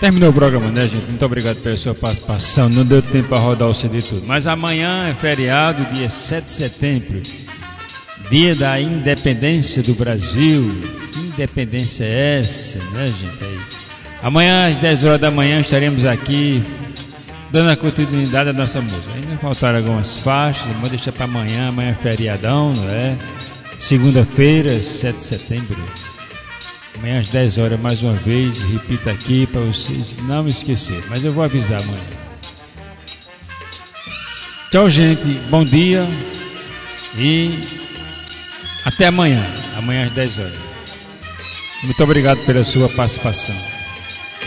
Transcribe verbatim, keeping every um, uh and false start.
Terminou o programa, né, gente? Muito obrigado pela sua participação. Não deu tempo para rodar o C D tudo. Mas amanhã é feriado, dia sete de setembro. Dia da independência do Brasil. Que independência é essa, né, gente? Aí. Amanhã, às dez horas da manhã, estaremos aqui dando a continuidade à nossa música. Ainda faltaram algumas faixas, vamos deixar para amanhã. Amanhã é feriadão, não é? Segunda-feira, sete de setembro. Amanhã às dez horas, mais uma vez, repita aqui para vocês não me esquecerem, mas eu vou avisar amanhã. Tchau, gente, bom dia e até amanhã, amanhã às dez horas. Muito obrigado pela sua participação.